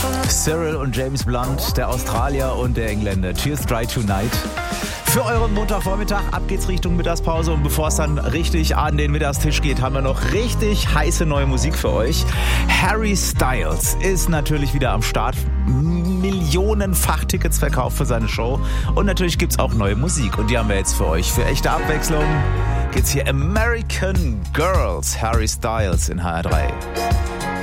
Cyril und James Blunt, der Australier und der Engländer. Cheers, Dry Tonight. Für euren Montagvormittag, ab geht's Richtung Mittagspause und bevor es dann richtig an den Mittagstisch geht, haben wir noch richtig heiße neue Musik für euch. Harry Styles ist natürlich wieder am Start. Millionenfach Tickets verkauft für seine Show und natürlich gibt's auch neue Musik und die haben wir jetzt für euch. Für echte Abwechslung geht's hier American Girls, Harry Styles in HR3.